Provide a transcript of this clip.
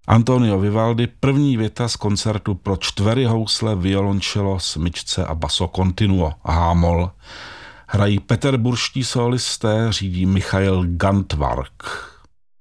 Antonio Vivaldi, první věta z koncertu pro 4 housle, violončelo, smyčce a basso continuo a H-moll. Hrají peterburští solisté, řídí Michail Gantvark.